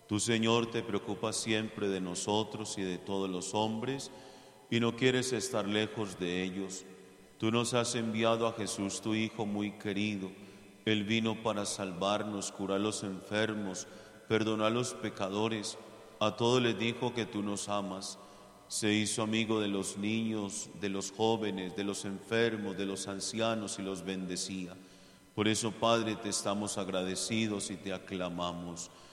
Tú, Señor, te preocupas siempre de nosotros y de todos los hombres, y no quieres estar lejos de ellos. Tú nos has enviado a Jesús, tu Hijo muy querido. Él vino para salvarnos, curar a los enfermos, perdonar a los pecadores. A todos les dijo que tú nos amas. Se hizo amigo de los niños, de los jóvenes, de los enfermos, de los ancianos y los bendecía. Por eso, Padre, te estamos agradecidos y te aclamamos.